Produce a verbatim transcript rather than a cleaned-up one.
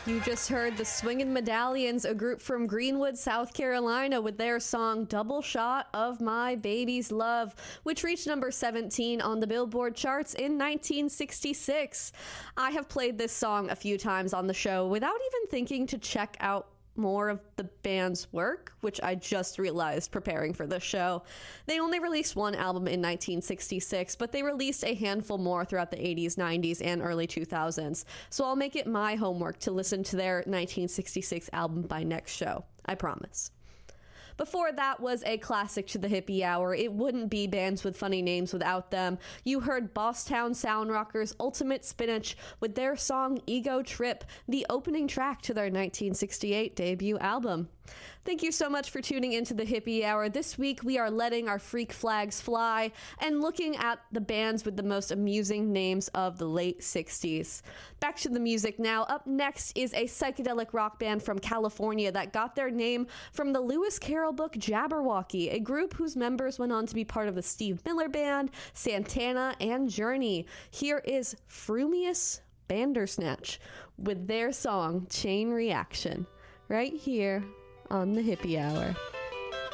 You just heard the Swingin' Medallions, a group from Greenwood, South Carolina, with their song Double Shot of My Baby's Love, which reached number seventeen on the Billboard charts in nineteen sixty-six. I have played this song a few times on the show without even thinking to check out more of the band's work, which I just realized preparing for this show. They only released one album in nineteen sixty-six, but they released a handful more throughout the eighties, nineties, and early two thousands. So I'll make it my homework to listen to their nineteen sixty-six album by next show. I promise. Before that was a classic to the hippie hour. It wouldn't be bands with funny names without them. You heard Bosstown Sound Rockers' Ultimate Spinach with their song Ego Trip, the opening track to their nineteen sixty-eight debut album. Thank you so much for tuning into the hippie hour. This week we are letting our freak flags fly and looking at the bands with the most amusing names of the late sixties. Back to the music now. Up next is a psychedelic rock band from California that got their name from the Lewis Carroll book Jabberwocky, a group whose members went on to be part of the Steve Miller Band, Santana, and Journey. Here is Frumious Bandersnatch with their song Chain Reaction, right here on the Hippie Hour.